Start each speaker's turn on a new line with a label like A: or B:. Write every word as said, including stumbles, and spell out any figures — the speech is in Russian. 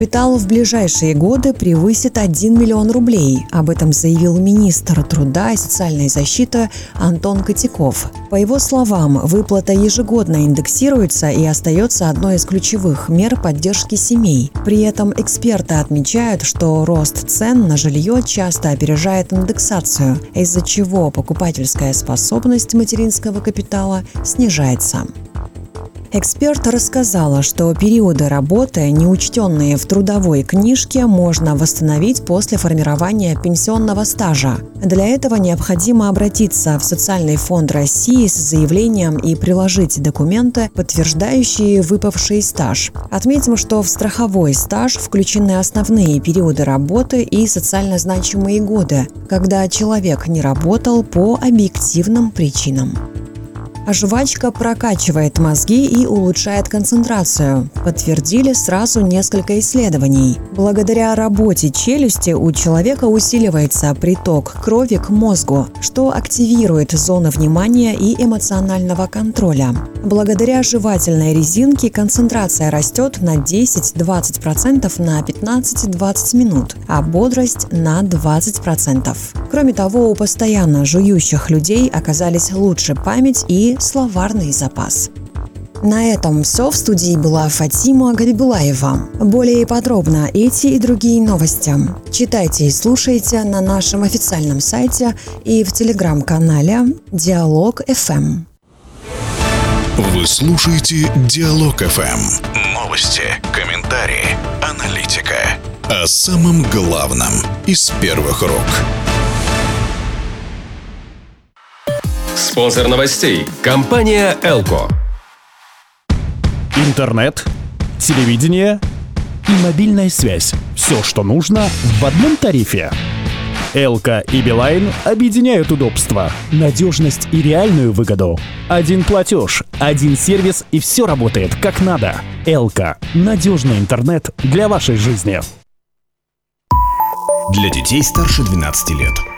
A: Капитал в ближайшие годы превысит один миллион рублей. Об этом заявил министр труда и социальной защиты Антон Котяков. По его словам, выплата ежегодно индексируется и остается одной из ключевых мер поддержки семей. При этом эксперты отмечают, что рост цен на жилье часто опережает индексацию, из-за чего покупательская способность материнского капитала снижается. Эксперт рассказала, что периоды работы, не учтенные в трудовой книжке, можно восстановить после формирования пенсионного стажа. Для этого необходимо обратиться в Социальный фонд России с заявлением и приложить документы, подтверждающие выпавший стаж. Отметим, что в страховой стаж включены основные периоды работы и социально значимые годы, когда человек не работал по объективным причинам. Жвачка прокачивает мозги и улучшает концентрацию, подтвердили сразу несколько исследований. Благодаря работе челюсти у человека усиливается приток крови к мозгу, что активирует зоны внимания и эмоционального контроля. Благодаря жевательной резинке концентрация растет на десять-двадцать процентов на пятнадцать-двадцать минут, а бодрость на двадцать процентов. Кроме того, у постоянно жующих людей оказались лучше память и словарный запас. На этом все. В студии была Фатима Габибулаева. Более подробно эти и другие новости читайте и слушайте на нашем официальном сайте и в телеграм-канале Диалог эф эм.
B: Вы слушаете Диалог эф эм. Новости, комментарии, аналитика. О самом главном из первых рук.
C: Спонсор новостей – компания «Элко».
D: Интернет, телевидение и мобильная связь. Все, что нужно в одном тарифе. «Элко» и «Билайн» объединяют удобство, надежность и реальную выгоду. Один платеж, один сервис и все работает как надо. «Элко» – надежный интернет для вашей жизни.
E: Для детей старше двенадцати лет.